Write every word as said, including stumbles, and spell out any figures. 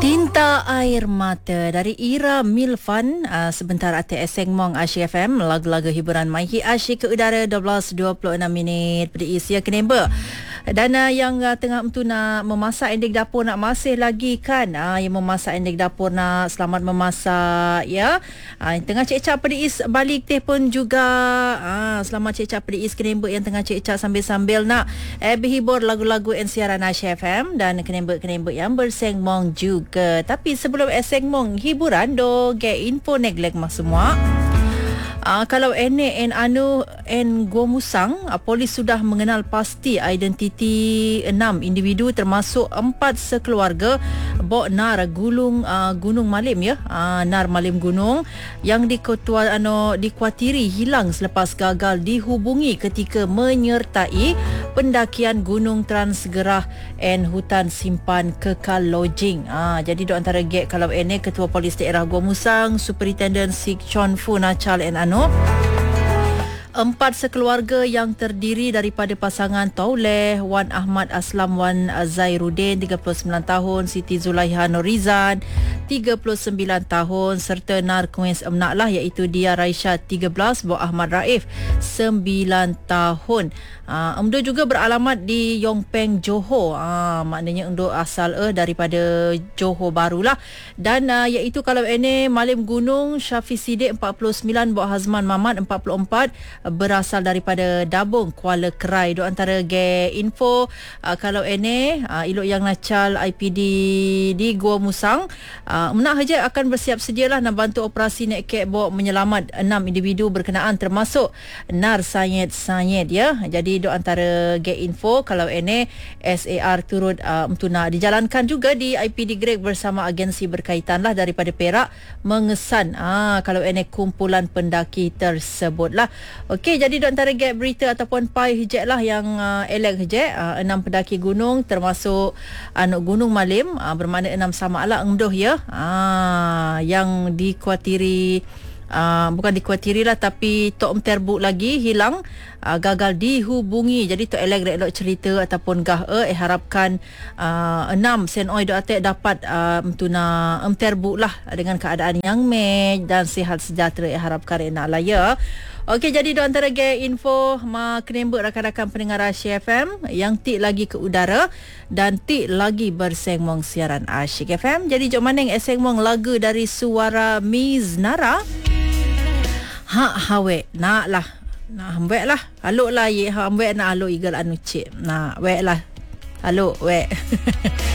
Tinta Air Mata dari Ira Milfan. Uh, sebentar ati Eseng Mong Asyik F M, lagu-lagu hiburan Maihi Asyik ke udara dua belas dua puluh enam minit pada Isia Kenemba. Dan uh, yang uh, tengah tu nak memasak endik dapur nak masih lagi kan, uh, yang memasak endik dapur nak selamat memasak ya. Uh, yang tengah cek-cak pada Is balik teh pun juga uh, selamat cek-cak pada Is Kenemba yang tengah cek-cak sambil-sambil nak eh, berhibur lagu-lagu N siaran Asyik F M dan Kenemba-Kenemba yang berseng mong juga. Tapi sebelum eseng mong hiburan do get info neglek mas semua. Uh, kalau ene en anu en Gomusang, uh, polis sudah mengenal pasti identiti enam individu termasuk empat sekeluarga bok nar gulung uh, Gunung Malim ya. Uh, nar Malim Gunung yang diketua anu dikuatiri hilang selepas gagal dihubungi ketika menyertai pendakian Gunung Transgerah and Hutan Simpan Kekal Lodging. Ah, jadi do antara gek kalau ene Ketua Polis Daerah Gomusang, Superintendent Sik Chon Fu Nachal and ano empat sekeluarga yang terdiri daripada pasangan Tauleh, Wan Ahmad Aslam Wan Zairuddin tiga puluh sembilan tahun, Siti Zulaiha Norizan tiga puluh sembilan tahun serta nar kuis emnak lah iaitu Dia Raisya tiga belas, Bo Ahmad Raif sembilan tahun. Uh, Emdo juga beralamat di Yongpeng, Johor. Uh, maknanya Emdo asal eh daripada Johor barulah. Dan uh, iaitu kalau ini Malim Gunung, Syafiq Sidik empat puluh sembilan, Bo Hazman Mamat empat puluh empat, berasal daripada Dabung, Kuala Kerai. Do antara ge info uh, kalau ini uh, ilok yang nacal I P D di Gua Musang uh, menak saja akan bersiap sedialah nak bantu operasi nek kek bawa menyelamat enam individu berkenaan termasuk Nar Sayed Sayed ya. Jadi do antara ge info kalau ini S A R turut uh, untuk nak dijalankan juga di I P D Greg bersama agensi berkaitan lah daripada Perak mengesan ah kalau ini kumpulan pendaki tersebut lah. Okey, jadi do antara get berita ataupun pai hejek lah yang uh, elek hejek uh, enam pendaki gunung termasuk anak uh, Gunung Malim uh, bermakna enam sama ala engdoh ya uh, yang dikuatiri uh, bukan dikuatiri lah tapi tok terbuk lagi hilang uh, gagal dihubungi. Jadi tok elek elok cerita ataupun gah eh harapkan uh, enam sen oi do atek dapat uh, tuna em terbuk lah dengan keadaan yang mej dan sihat sejahtera eh harapkan nak lah ya. Okey, jadi do antara ge info ma Kenemba rakan-rakan pendengar Asyik F M yang tik lagi ke udara dan tik lagi berseng mong siaran Asyik F M. Jadi jom maneng eseng mong lagu dari suara Miz Nara. Ha hawe nak lah. Nak hambek lah. Alok lah ye hambek nak alok igal anu cik. Nak wek lah. Alok wek.